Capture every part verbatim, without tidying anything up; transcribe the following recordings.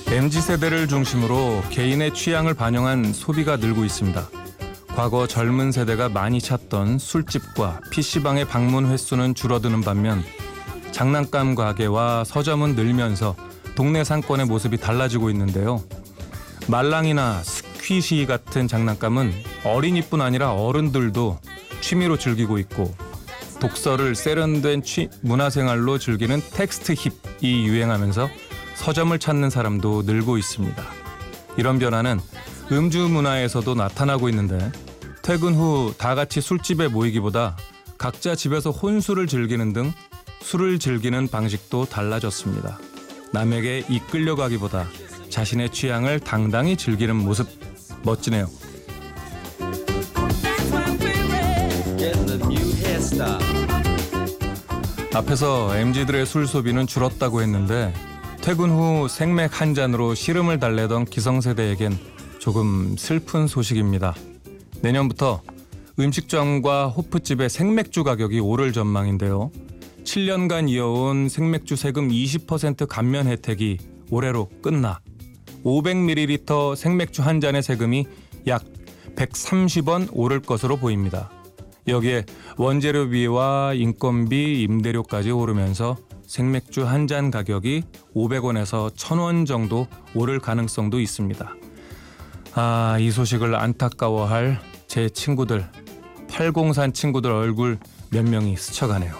엠지 세대를 중심으로 개인의 취향을 반영한 소비가 늘고 있습니다. 과거 젊은 세대가 많이 찾던 술집과 피시방의 방문 횟수는 줄어드는 반면 장난감 가게와 서점은 늘면서 동네 상권의 모습이 달라지고 있는데요. 말랑이나 스퀴시 같은 장난감은 어린이뿐 아니라 어른들도 취미로 즐기고 있고, 독서를 세련된 취, 문화생활로 즐기는 텍스트 힙이 유행하면서 서점을 찾는 사람도 늘고 있습니다. 이런 변화는 음주 문화에서도 나타나고 있는데, 퇴근 후 다 같이 술집에 모이기보다 각자 집에서 혼술을 즐기는 등 술을 즐기는 방식도 달라졌습니다. 남에게 이끌려가기보다 자신의 취향을 당당히 즐기는 모습, 멋지네요. 앞에서 엠지들의 술 소비는 줄었다고 했는데, 퇴근 후 생맥 한 잔으로 시름을 달래던 기성세대에겐 조금 슬픈 소식입니다. 내년부터 음식점과 호프집의 생맥주 가격이 오를 전망인데요. 칠 년간 이어온 생맥주 세금 이십 퍼센트 감면 혜택이 올해로 끝나 오백 밀리리터 생맥주 한 잔의 세금이 약 백삼십 원 오를 것으로 보입니다. 여기에 원재료비와 인건비, 임대료까지 오르면서 생맥주 한 잔 가격이 오백 원에서 천 원 정도 오를 가능성도 있습니다. 아, 이 소식을 안타까워할 제 친구들, 팔공산 친구들 얼굴 몇 명이 스쳐가네요.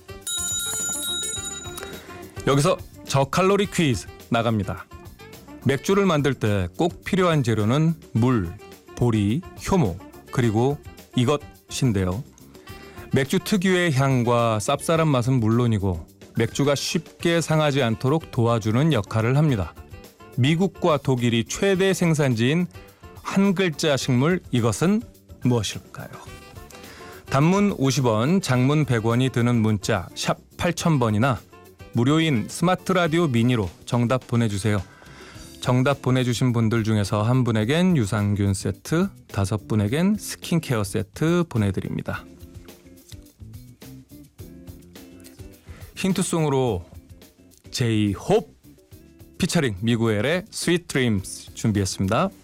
여기서 저칼로리 퀴즈 나갑니다. 맥주를 만들 때 꼭 필요한 재료는 물, 보리, 효모, 그리고 이것인데요. 맥주 특유의 향과 쌉쌀한 맛은 물론이고 맥주가 쉽게 상하지 않도록 도와주는 역할을 합니다. 미국과 독일이 최대 생산지인 한 글자 식물, 이것은 무엇일까요? 단문 오십 원, 장문 백 원이 드는 문자 샵 팔천 번이나 무료인 스마트 라디오 미니로 정답 보내주세요. 정답 보내주신 분들 중에서 한 분에겐 유산균 세트, 다섯 분에겐 스킨케어 세트 보내드립니다. 힌트송으로 제이홉 피처링 미구엘의 Sweet Dreams 준비했습니다.